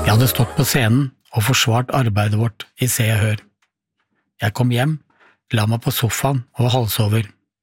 Jeg hadde stått på scenen og forsvart arbeidet vårt i Se og Hør. Jeg kom hjem, la meg på sofaen og halsover.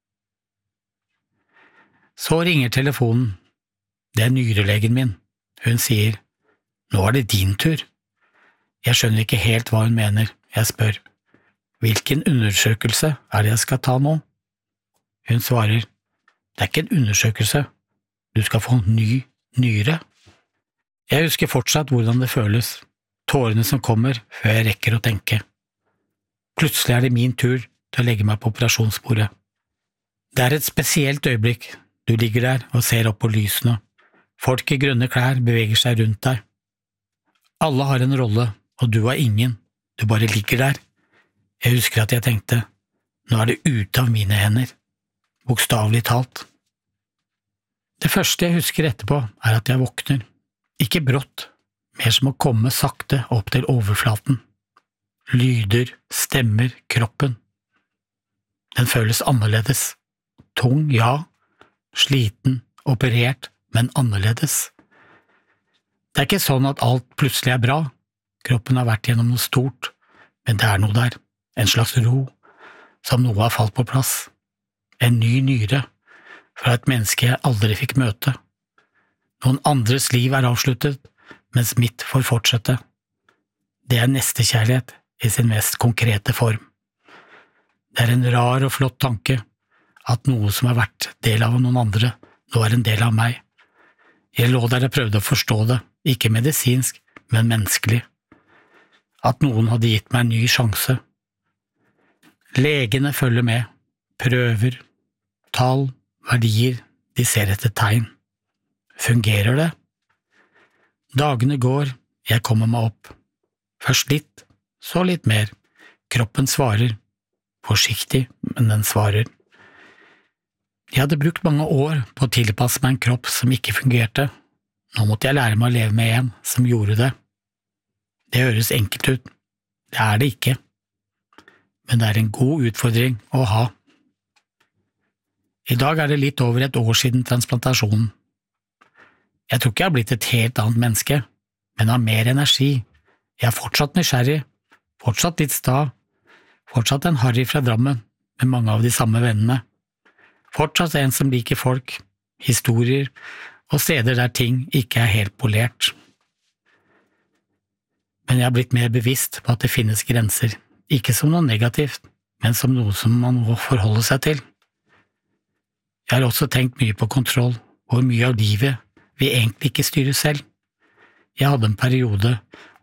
Så ringer telefonen. Det er nyrelegen min. Hun sier, «Nå er det din tur.» Jeg skjønner ikke helt hva hun mener. Jeg spør, «Hvilken undersøkelse er det jeg skal ta nå?» Hun svarer, «Det er ikke en undersøkelse. Du skal få en ny nyre.» Jeg husker fortsatt hvordan det føles, tårene som kommer før jeg rekker å tenke. Plutselig er det min tur til å legge meg på operasjonsbordet. Det er et spesielt øyeblikk. Du ligger der og ser opp på lysene. Folk i grønne klær beveger seg rundt deg. Alle har en rolle, og du har ingen. Du bare ligger der. Jeg husker at jeg tenkte, nå er det ute av mine hender. Bokstavelig talt. Det første jeg husker etterpå er at jeg våkner. Ikke brått, mer som å komme sakte opp til overflaten. Lyder, stemmer, kroppen. Den føles annerledes. Tung, ja. Sliten, operert, men annerledes. Det er ikke sånn at alt plutselig er bra. Kroppen har vært gjennom noe stort, men det er noe der. En slags ro, som noe har falt på plass. En ny nyre, fra et menneske jeg aldri fikk møte. Noen andres liv er avsluttet, mens mitt får fortsette. Det er nestekjærlighet i sin mest konkrete form. Det er en rar og flott tanke, at noe som har vært del av noen andre, nå er en del av meg. Jeg lå der og prøvde å forstå det, ikke medisinsk, men menneskelig. At noen hadde gitt meg en ny sjanse. Legene følger med, prøver, tall, verdier, de ser etter tegn. Fungerer det? Dagene går, jeg kommer meg opp. Først litt, så litt mer. Kroppen svarer. Forsiktig, men den svarer. Jeg hadde brukt mange år på å tilpasse meg en kropp som ikke fungerte. Nå måtte jeg lære meg å leve med en som gjorde det. Det høres enkelt ut. Det er det ikke. Men det er en god utfordring å ha. I dag er det litt over et år siden transplantasjonen. Jeg tror ikke jeg har blitt et helt annet menneske, men har mer energi. Jeg er fortsatt nysgjerrig, fortsatt litt sta, fortsatt en Harry fra Drammen med mange av de samme vennene. Fortsatt en som liker folk, historier og steder der ting ikke er helt polert. Men jeg har blitt mer bevisst på at det finnes grenser, ikke som noe negativt, men som noe som man må forholde seg til. Jeg har også tenkt mye på kontroll, hvor mye av livet vi egentlig ikke styrer selv. Jeg hadde en periode